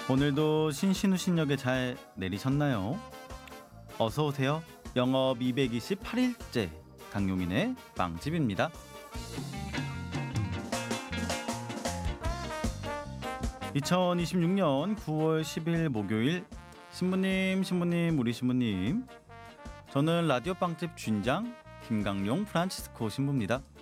오늘도 신신우신역에 잘 내리셨나요? 어서 오세요. 영업 228일째 강용인의 빵집입니다. 2026년 9월 10일 목요일 신부님 우리 신부님, 저는 라디오 빵집 주인장 김강용 프란치스코 신부입니다.